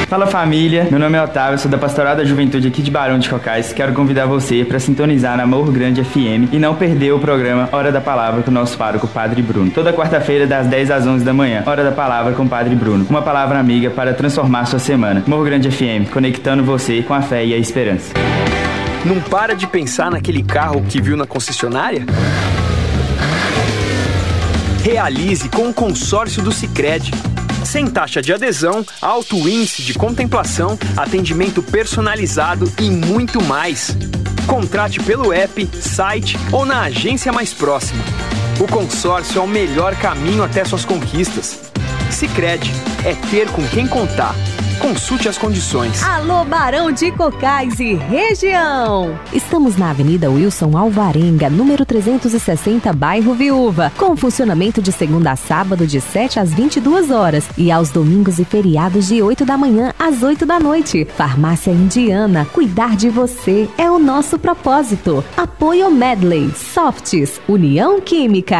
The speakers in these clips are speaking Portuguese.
Fala família, meu nome é Otávio, sou da Pastoral da Juventude aqui de Barão de Cocais. Quero convidar você para sintonizar na Morro Grande FM e não perder o programa Hora da Palavra com o nosso pároco Padre Bruno. Toda quarta-feira das 10 às 11 da manhã, Hora da Palavra com o Padre Bruno. Uma palavra amiga para transformar sua semana. Morro Grande FM, conectando você com a fé e a esperança. Não para de pensar naquele carro que viu na concessionária? Realize com o consórcio do Sicredi. Sem taxa de adesão, alto índice de contemplação, atendimento personalizado e muito mais. Contrate pelo app, site ou na agência mais próxima. O consórcio é o melhor caminho até suas conquistas. Sicredi é ter com quem contar. Consulte as condições. Alô, Barão de Cocais e região! Estamos na Avenida Wilson Alvarenga, número 360, bairro Viúva, com funcionamento de segunda a sábado de 7 às 22 horas e aos domingos e feriados de 8 da manhã às 8 da noite. Farmácia Indiana, cuidar de você é o nosso propósito. Apoio Medley, Softs, União Química.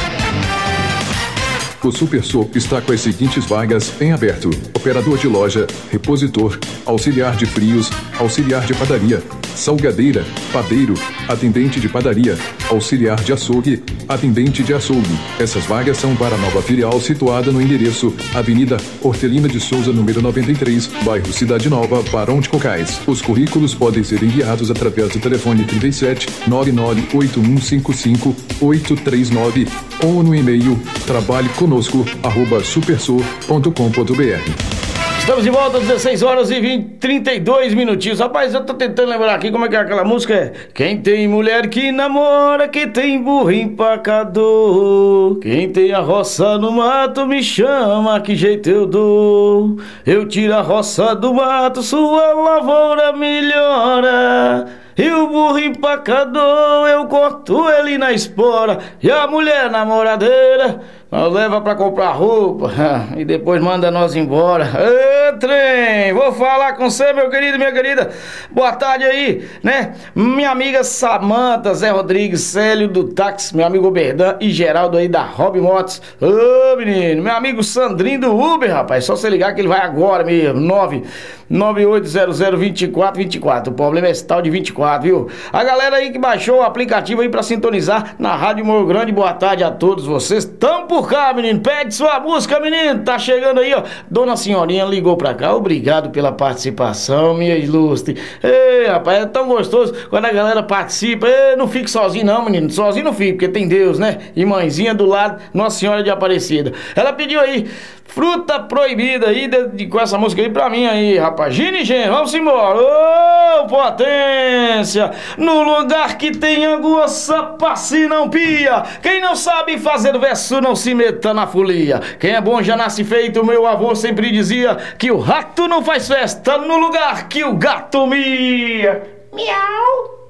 O Supersô está com as seguintes vagas em aberto: operador de loja, repositor, auxiliar de frios, auxiliar de padaria, salgadeira, padeiro, atendente de padaria, auxiliar de açougue, atendente de açougue. Essas vagas são para a nova filial situada no endereço Avenida Hortelina de Souza, número 93, bairro Cidade Nova, Barão de Cocais. Os currículos podem ser enviados através do telefone 37 998155 839 ou no e-mail trabalheconosco@supersô.com.br. Estamos de volta às 16 horas e 32 minutinhos. Rapaz, eu tô tentando lembrar aqui como é que é aquela música. Quem tem mulher que namora, quem tem burro empacador, quem tem a roça no mato me chama, que jeito eu dou. Eu tiro a roça do mato, sua lavoura melhora. E o burro empacador, eu corto ele na espora. E a mulher namoradeira, nós leva pra comprar roupa e depois manda nós embora. Ê, trem, vou falar com você, meu querido, minha querida. Boa tarde aí, né? Minha amiga Samanta, Zé Rodrigues, Célio do Táxi, meu amigo Oberdan e Geraldo aí da Hobby Motos. Ô, menino, meu amigo Sandrinho do Uber, rapaz, só você ligar que ele vai agora mesmo. 998002424. O problema é esse tal de 24, viu? A galera aí que baixou o aplicativo aí pra sintonizar na Rádio Morro Grande, boa tarde a todos vocês. Tamo por cá, menino. Pede sua música, menino. Tá chegando aí, ó. Dona Senhorinha ligou pra cá. Obrigado pela participação, minha ilustre. Ei, rapaz, é tão gostoso quando a galera participa. Ei, não fique sozinho, não, menino. Sozinho não fique, porque tem Deus, né? E mãezinha do lado, Nossa Senhora de Aparecida. Ela pediu aí Fruta Proibida aí, com essa música aí pra mim aí, rapaz. Gine e Gene, vamos embora. Ô, potência! No lugar que tem anguça, passe não pia. Quem não sabe fazer verso, não se meta na folia. Quem é bom já nasce feito, meu avô sempre dizia que o rato não faz festa no lugar que o gato mia. Miau!